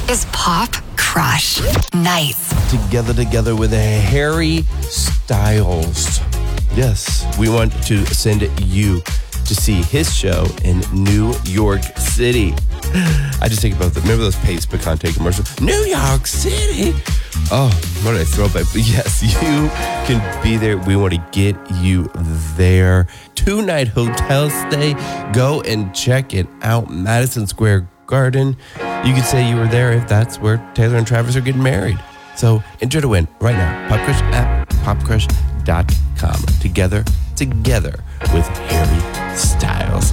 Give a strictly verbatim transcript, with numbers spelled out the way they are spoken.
is Pop Crush Nights. Together, together with Harry Styles. Yes, we want to send you to see his show in New York City. I just think about the, remember those Pace Picante commercials? New York City. Oh, what did I throw back? But yes, you can be there. We want to get you there. Two-night hotel stay. Go and check it out. Madison Square Garden. You could say you were there if that's where Taylor and Travis are getting married. So enter to win right now. Popcrush at pop crush dot com. Together, together with Harry Styles.